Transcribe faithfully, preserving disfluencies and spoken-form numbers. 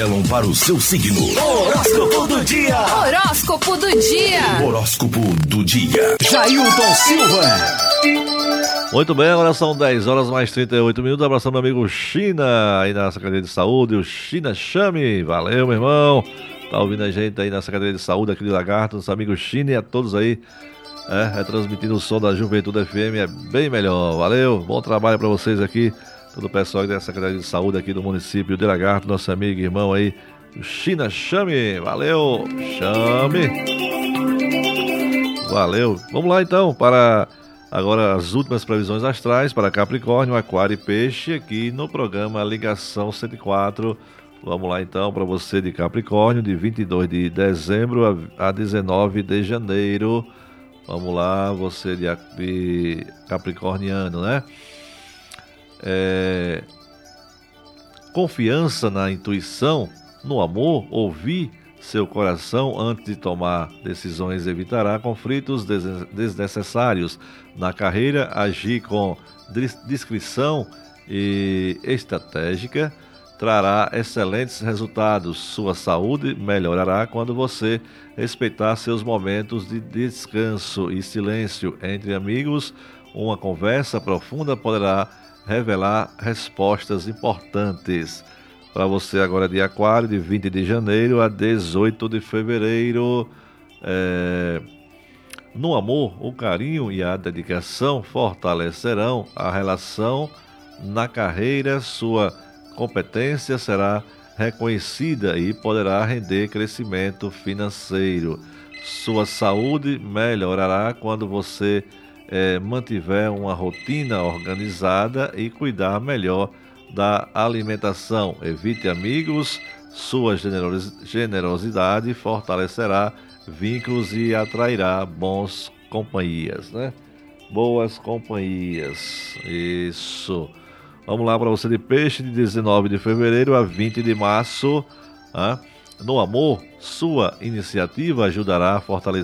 Para o seu signo. Horóscopo do dia. Horóscopo do dia. Horóscopo do dia. Jailton Silva. Muito bem, agora são dez horas mais trinta e oito minutos. Abração meu amigo China, aí na Secretaria de Saúde, o China Chame. Valeu, meu irmão. Tá ouvindo a gente aí na Secretaria de Saúde aqui de Lagarto, nosso amigo China e a todos aí. É, é transmitindo o som da Juventude F M, é bem melhor. Valeu, bom trabalho para vocês aqui. Todo o pessoal da Secretaria de Saúde aqui do município de Lagarto, nosso amigo e irmão aí, o China Chame. Valeu, Chame. Valeu. Vamos lá então para agora as últimas previsões astrais para Capricórnio, Aquário e Peixe aqui no programa Ligação cento e quatro. Vamos lá então para você de Capricórnio, de vinte e dois de dezembro a dezenove de janeiro. Vamos lá, você de, de Capricorniano, né? É, confiança na intuição, no amor, ouvir seu coração antes de tomar decisões evitará conflitos des- desnecessários. Na carreira, agir com dis- discrição e estratégica trará excelentes resultados. Sua saúde melhorará quando você respeitar seus momentos de descanso e silêncio entre amigos. Uma conversa profunda poderá revelar respostas importantes. Para você agora de Aquário, de vinte de janeiro a dezoito de fevereiro. É... No amor, o carinho e a dedicação fortalecerão a relação. Na carreira, sua competência será reconhecida e poderá render crescimento financeiro. Sua saúde melhorará quando você É, mantiver uma rotina organizada e cuidar melhor da alimentação. Evite amigos, sua generos- generosidade fortalecerá vínculos e atrairá bons companhias, né? Boas companhias, isso. Vamos lá para você de Peixe, de dezenove de fevereiro a vinte de março. Né? No amor, sua iniciativa ajudará a fortalecer